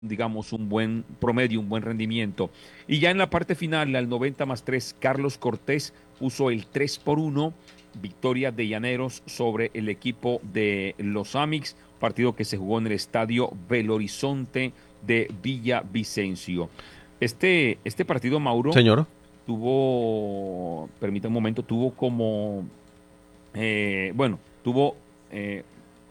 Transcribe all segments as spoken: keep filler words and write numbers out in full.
digamos, un buen promedio, un buen rendimiento. Y ya en la parte final, al noventa más tres, Carlos Cortés puso el tres por uno, victoria de Llaneros sobre el equipo de los Amix, partido que se jugó en el estadio Belo Horizonte de Villavicencio. Este, este partido, Mauro, Señor. tuvo, permítame un momento, tuvo como, eh, bueno, tuvo eh,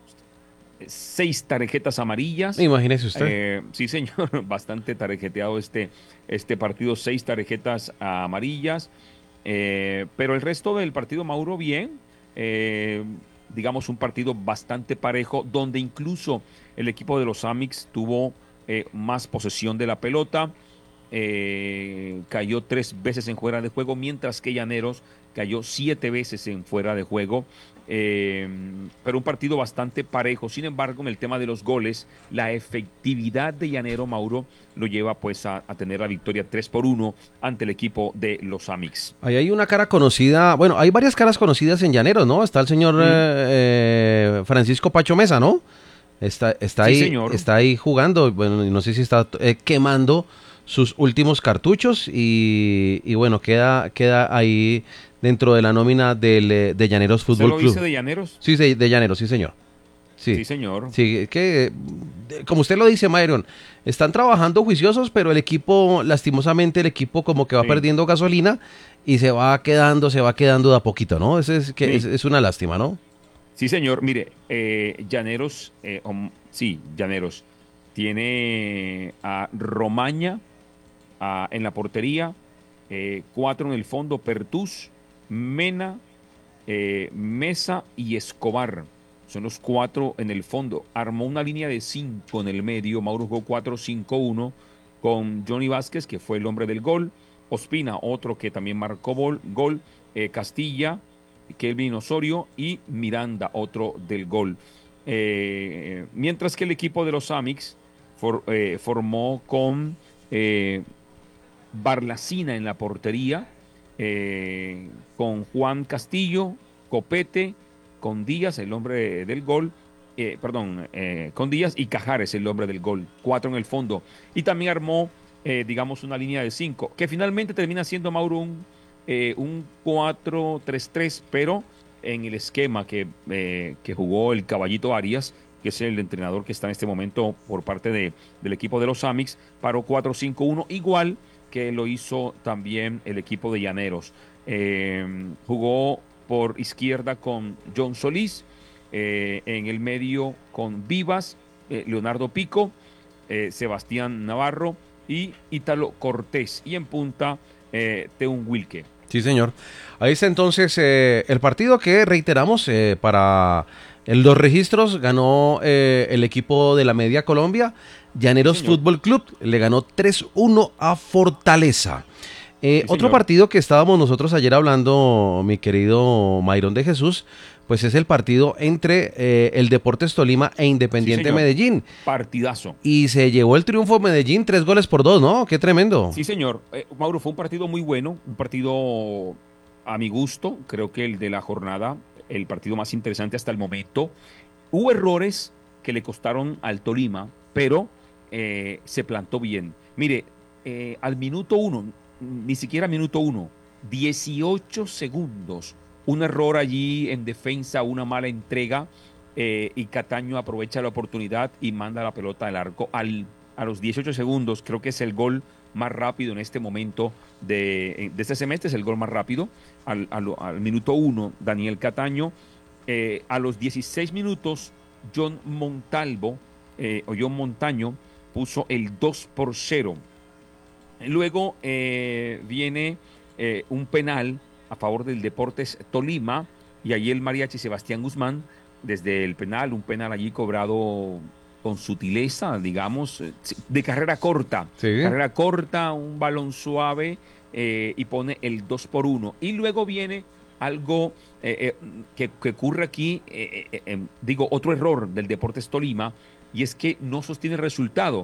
seis tarjetas amarillas. Imagínese usted. Eh, sí, señor, bastante tarjeteado este, este partido, seis tarjetas amarillas. Eh, pero el resto del partido, Mauro, bien. Eh, digamos, un partido bastante parejo, donde incluso el equipo de los Amix tuvo eh, más posesión de la pelota. Eh, cayó tres veces en fuera de juego, mientras que Llaneros cayó siete veces en fuera de juego. Eh, pero un partido bastante parejo. Sin embargo, en el tema de los goles, la efectividad de Llanero, Mauro, lo lleva pues a, a tener la victoria tres por uno ante el equipo de los Amix. Ahí hay una cara conocida, bueno, hay varias caras conocidas en Llaneros, ¿no? Está el señor Mm, eh, eh, Francisco Pacho Mesa, ¿no? Está, está sí, ahí, señor. está ahí jugando, bueno, y no sé si está eh, quemando sus últimos cartuchos y, y bueno, queda, queda ahí dentro de la nómina del, eh, de Llaneros ¿Usted Fútbol lo dice Club. de Llaneros? Sí, de, de Llaneros, sí, señor. Sí, Sí, señor. sí, que eh, como usted lo dice, Myron, están trabajando juiciosos, pero el equipo, lastimosamente, el equipo como que va Sí, perdiendo gasolina y se va quedando, se va quedando de a poquito, ¿no? Ese es, que es, sí. es una lástima, ¿no? Sí, señor. Mire, eh, Llaneros, eh, hom- sí, Llaneros, tiene a Romaña a- en la portería, eh, cuatro en el fondo, Pertús, Mena, eh, Mesa y Escobar. Son los cuatro en el fondo. Armó una línea de cinco en el medio. Mauro jugó cuatro cinco uno con Johnny Vázquez, que fue el hombre del gol. Ospina, otro que también marcó gol. gol eh, Castilla, Kelvin Osorio y Miranda, otro del gol. Eh, mientras que el equipo de los Amix for- eh, formó con eh, Barlacina en la portería, eh, con Juan Castillo, Copete, con Díaz, el hombre del gol, eh, perdón, eh, con Díaz y Cajares, el hombre del gol, cuatro en el fondo. Y también armó, eh, digamos, una línea de cinco, que finalmente termina siendo Mauro un, eh, un cuatro tres tres, pero en el esquema que, eh, que jugó el Caballito Arias, que es el entrenador que está en este momento por parte de, del equipo de los Amix, paró cuatro cinco uno, igual que lo hizo también el equipo de Llaneros. Eh, jugó por izquierda con John Solís, eh, en el medio con Vivas, eh, Leonardo Pico, eh, Sebastián Navarro y Ítalo Cortés. Y en punta, eh, Teun Wilke. Sí, señor. Ahí está entonces eh, el partido que reiteramos eh, para el- los registros ganó eh, el equipo de la Media Colombia, Sí, Llaneros señor. Fútbol Club, le ganó tres uno a Fortaleza. Eh, Sí, otro señor. partido que estábamos nosotros ayer hablando, mi querido Mayron de Jesús, pues es el partido entre eh, el Deportes Tolima e Sí, Independiente señor. Medellín. Partidazo. Y se llevó el triunfo Medellín, tres goles por dos, ¿no? Qué tremendo. Sí, señor. Eh, Mauro, fue un partido muy bueno, un partido a mi gusto, creo que el de la jornada, el partido más interesante hasta el momento. Hubo errores que le costaron al Tolima, pero eh, se plantó bien. Mire, eh, al minuto uno, ni siquiera minuto uno, dieciocho segundos, un error allí en defensa, una mala entrega, eh, y Cataño aprovecha la oportunidad y manda la pelota al arco. Al, a los dieciocho segundos, creo que es el gol más rápido en este momento de, de este semestre, es el gol más rápido. Al, al, al minuto uno, Daniel Cataño. Eh, a los dieciséis minutos, John Montalvo, eh, o John Montaño, puso el dos por cero. Luego eh, viene eh, un penal a favor del Deportes Tolima, y ahí el mariachi Sebastián Guzmán, desde el penal, un penal allí cobrado con sutileza, digamos, eh, de carrera corta, Sí. carrera corta, un balón suave, eh, y pone el dos por uno. Y luego viene algo eh, eh, que, que, ocurre aquí, eh, eh, eh, digo, otro error del Deportes Tolima, y es que no sostiene el resultado.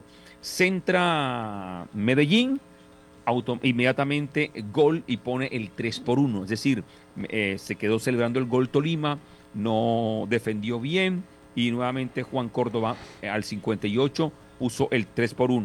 Centra Medellín, auto, inmediatamente gol y pone el tres por uno. Es decir, eh, se quedó celebrando el gol Tolima, no defendió bien, y nuevamente Juan Córdoba, eh, al cincuenta y ocho, puso el tres por uno.